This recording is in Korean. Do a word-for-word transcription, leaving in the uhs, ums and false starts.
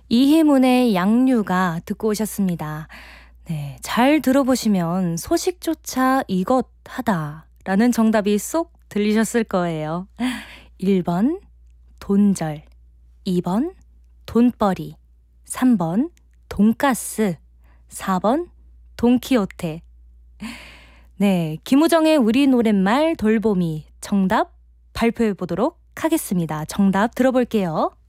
이희문의 양류가 듣고 오셨습니다. 네, 잘 들어보시면 소식조차 이것하다 라는 정답이 쏙 들리셨을 거예요. 일 번 돈절, 이 번 돈벌이, 삼 번 돈가스, 사 번 돈키호테. 네, 김우정의 우리 노랫말 돌보미 정답 발표해 보도록 하겠습니다. 정답 들어볼게요.